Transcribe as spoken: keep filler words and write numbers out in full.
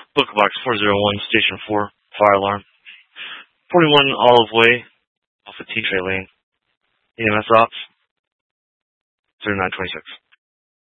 Book Box four zero one, Station four, fire alarm. forty-one Olive Way, off of T-Tray Lane. E M S Ops, zero nine two six.